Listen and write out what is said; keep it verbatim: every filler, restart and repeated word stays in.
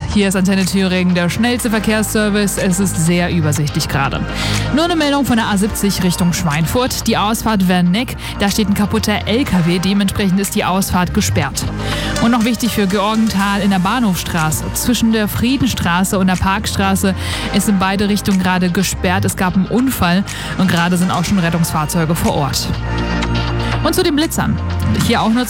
Hier ist Antenne Thüringen, der schnellste Verkehrsservice. Es ist sehr übersichtlich gerade. Nur eine Meldung von der A siebzig Richtung Schweinfurt. Die Ausfahrt Werneck, da steht ein kaputter L K W. Dementsprechend ist die Ausfahrt gesperrt. Und noch wichtig für Georgenthal in der Bahnhofstraße. Zwischen der Friedenstraße und der Parkstraße ist in beide Richtungen gerade gesperrt. Es gab einen Unfall und gerade sind auch schon Rettungsfahrzeuge vor Ort. Und zu den Blitzern. Hier auch nur